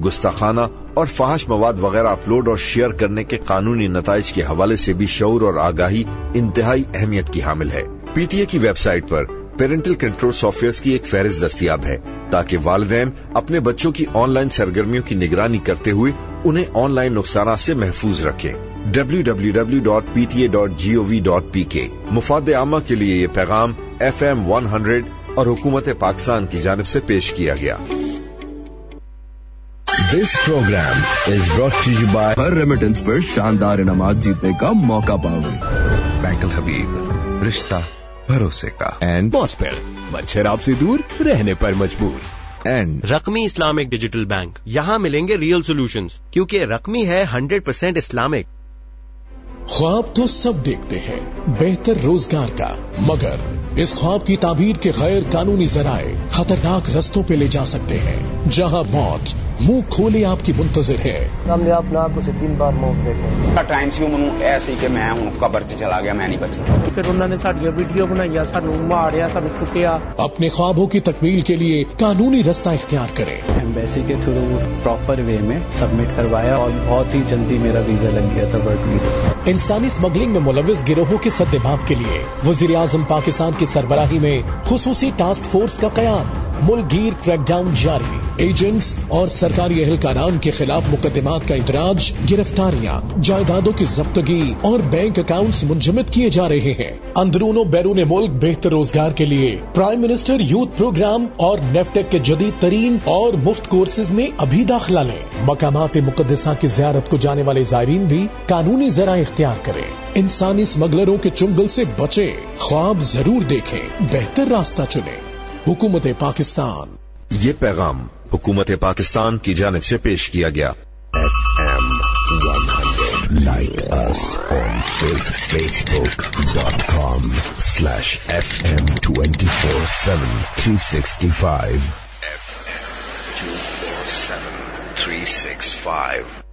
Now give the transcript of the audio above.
गुस्ताखाना और फहाश मवाद वगैरह अपलोड और शेयर करने के कानूनी नताइज के हवाले से भी शऊर और आगाही इंतहाई अहमियत की हामिल है। पीटीए की वेबसाइट पर पेरेंटल कंट्रोल सॉफ्टवेयर की एक फहरिस्त दस्तयाब है ताकि वालिदैन अपने बच्चों की ऑनलाइन सरगर्मियों की निगरानी करते हुए उन्हें ऑनलाइन नुकसानात से महफूज रखें। www.pta.gov.pk मुफाद आमा के लिए ये पैगाम FM 100 और हुकूमत पाकिस्तान की जानिब से पेश किया गया। This program is brought to you by her remittance पर शानदार इनामात जीतने का मौका पाओ। बैंक अल हबीब, रिश्ता भरोसे का। एंड मॉस्पेल, मच्छर आपसे दूर रहने पर मजबूर। एंड रकमी इस्लामिक डिजिटल बैंक, यहाँ मिलेंगे रियल सॉल्यूशंस क्योंकि रकमी है 100% इस्लामिक। ख्वाब तो सब देखते हैं बेहतर रोजगार का, मगर इस ख्वाब की ताबीर के गैर कानूनी जराए खतरनाक रस्तों पे ले जा सकते हैं, जहां मौत मुंह खोले आपकी मुंतजिर है। हमने अपना आपको 3 बार मौत देखा। टाइम से मनु ऐसे कि मैं हूं कब्र च चला गया, मैं नहीं बचा। फिर उन्होंने साड़ी वीडियो बनाई, सानू मारिया, सानू कुटिया। अपने ख्वाबों की तकमील के लिए कानूनी रास्ता इख्तियार करें। एम्बेसी के थ्रू प्रॉपर वे में सबमिट करवाया और बहुत ही जल्दी मेरा वीजा लग गया था, वर्क वीजा। इंसानी स्मगलिंग में मुलविस गिरोहों के सद्देबाब के लिए वजीर आजम पाकिस्तान की सरबराही में खुसूसी टास्क फोर्स का कयाम। मुल्कगीर क्रैकडाउन जारी, एजेंट्स और सरकारी एहलकारान के खिलाफ मुकदमात का इंदराज, गिरफ्तारियां, जायदादों की जब्तगी और बैंक अकाउंट्स मुंजमद किए जा रहे हैं। अंदरून बैरून मुल्क बेहतर रोजगार के लिए प्राइम मिनिस्टर यूथ प्रोग्राम और नेफ्टेक के जदीद तरीन और मुफ्त कोर्सेज में अभी दाखिला लें। मकामात मुकद्दसा की ज़ियारत को जाने वाले ज़ायरीन भी कानूनी ज़रा इख्तियार करें। इंसानी स्मगलरों के चुंगल से बचे, ख्वाब जरूर देखें, बेहतर रास्ता चुनें। हुकूमत पाकिस्तान। ये पैगाम हुकूमत पाकिस्तान की जानिब से पेश किया गया। FM 100. Like us on Facebook.com/FM247 365. FM 247 365.